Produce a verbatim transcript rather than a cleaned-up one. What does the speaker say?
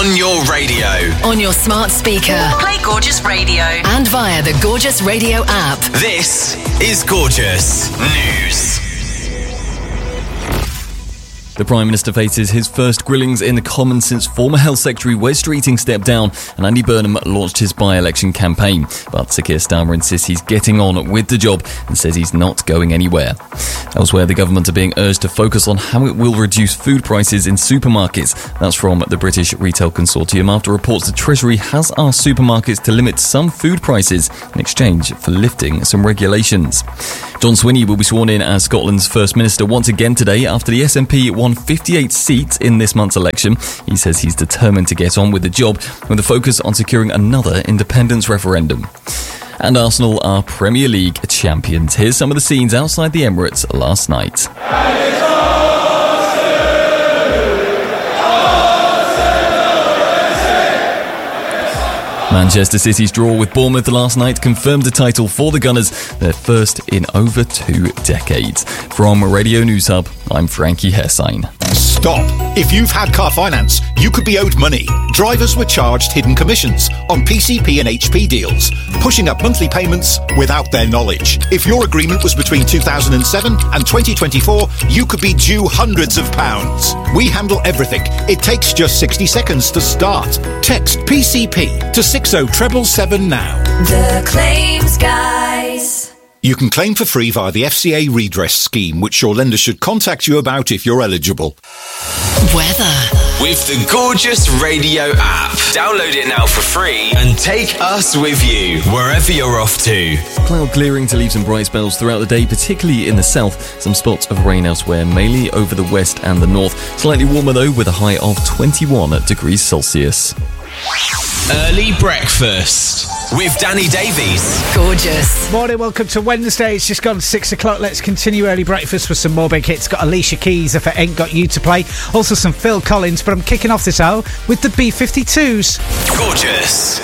On your radio. On your smart speaker. Play Gorgeous Radio. And via the Gorgeous Radio app. This is Gorgeous News. The Prime Minister faces his first grillings in the Commons since former Health Secretary Wes Streeting stepped down and Andy Burnham launched his by-election campaign. But Sir Keir Starmer insists he's getting on with the job and says he's not going anywhere. Elsewhere, the government are being urged to focus on how it will reduce food prices in supermarkets. That's from the British Retail Consortium after reports the Treasury has asked supermarkets to limit some food prices in exchange for lifting some regulations. John Swinney will be sworn in as Scotland's First Minister once again today after the S N P won fifty-eight seats in this month's election. He says he's determined to get on with the job with a focus on securing another independence referendum. And Arsenal are Premier League champions. Here's some of the scenes outside the Emirates last night. Manchester City's draw with Bournemouth last night confirmed the title for the Gunners, their first in over two decades. From Radio News Hub, I'm Frankie Hessine. Stop! If you've had car finance, you could be owed money. Drivers were charged hidden commissions on P C P and H P deals, pushing up monthly payments without their knowledge. If your agreement was between two thousand seven and twenty twenty-four, you could be due hundreds of pounds. We handle everything. It takes just sixty seconds to start. Text P C P to six oh seven seven now. The Claims Guys. You can claim for free via the F C A redress scheme, which your lender should contact you about if you're eligible. Weather. With the Gorgeous Radio app. Download it now for free and take us with you wherever you're off to. Cloud clearing to leave some bright spells throughout the day, particularly in the south. Some spots of rain elsewhere, mainly over the west and the north. Slightly warmer though, with a high of twenty-one degrees Celsius. Early breakfast with Danny Davies. Gorgeous. Morning, welcome to Wednesday. It's just gone six o'clock. Let's continue early breakfast with some more big hits. Got Alicia Keys if it ain't got you to play. Also some Phil Collins, but I'm kicking off this hour with the B fifty-twos. Gorgeous.